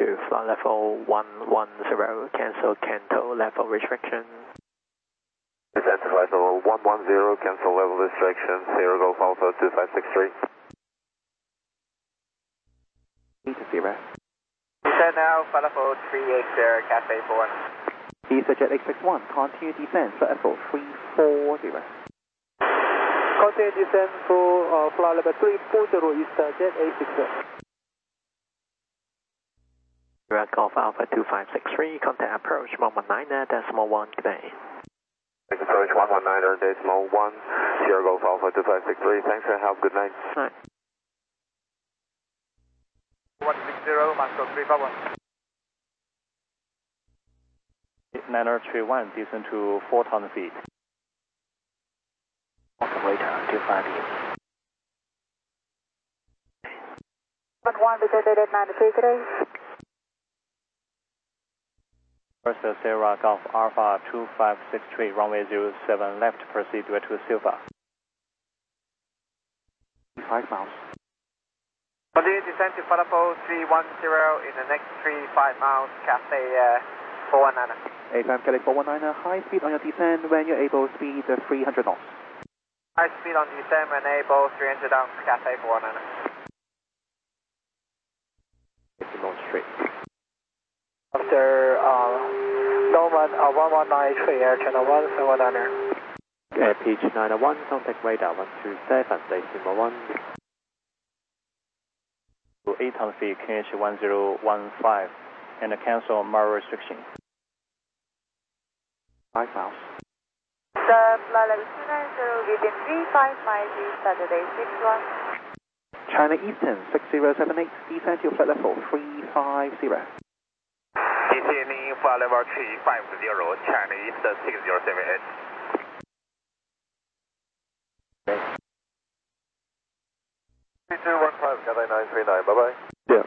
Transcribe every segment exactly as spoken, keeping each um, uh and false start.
to flight level one one zero, cancel Canto level restriction. Descend to flight level one one zero, cancel level restriction, Sierra Golf Alpha two five six three. Zero. Descend now, flight level three eight zero, Cathay four one. EasterJet eight six one, continue descent, flight level three four zero. Continue descent for uh, flight level three four zero, EasterJet eight six zero. Sierra Golf Alpha two five six three, contact approach one one nine decimal one, good day. Approach one one nine decimal one, Sierra Golf Alpha two five six three, thanks for your help, good night. Right. one six zero, Moscow three five one. nine zero three one, descend to four thousand feet. Welcome radar two five eight. one one, descended at nine three today. First Sierra Golf Alpha two five six three, runway zero seven left, proceed direct to Silva. Five miles. Continue descent to flight level three one zero in the next three five miles, Cathay uh, four one nine. A F M Cathay four one nine, high speed on your descent when you're able, speed uh, three hundred knots. High speed on descent when able, three hundred knots, Cathay four one nine. fifty knots straight. After uh, Norman uh, one one nine three, Air Channel one seven nine. Air Pitch nine one, contact radar one two seven, decimal one. To eight thousand feet, K H one zero one five, and cancel Mara restriction. Five miles. Sir, flight level two nine zero, within three five five, Saturday six one. China Eastern six zero seven eight, descend to flight level three five zero. Descending flight level three five zero, China Eastern six zero seven eight. three two one five, Cathay nine three nine, bye bye. Yeah.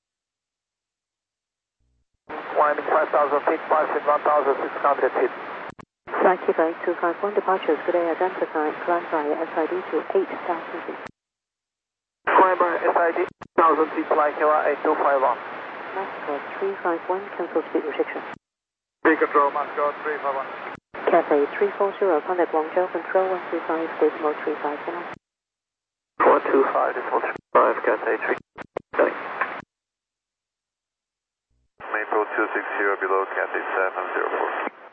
Climbing five thousand feet, passing one thousand six hundred feet. Flight Quebec two five one, departures, good day, identify, climb by S I D to eight thousand feet. Climb by S I D one thousand feet, flight Kilo eight two five one. Moscow three five one, cancel speed restriction. Speed control, Moscow three five one. Cathay three four zero, contact Guangzhou control one two five, decimal three five one. one two five, decimal three five, Cathay three. Maple two six zero below, Cathay seven zero four.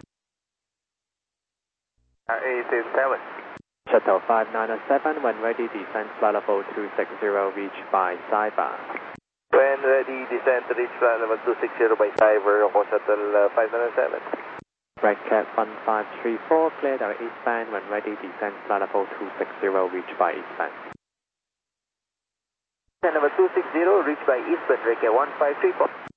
eight eight seven. Shuttle five nine seven, when ready, descend flight level two six zero, reach by sidebar. When ready, descend to reach flight level two six zero by Cyber, for shuttle uh, five nine seven. Red Cat one five three four, cleared our eastband, when ready, descend flight level two six zero, reach by eastband. Descend level two six zero, reach by eastband, Red Cat one five three four.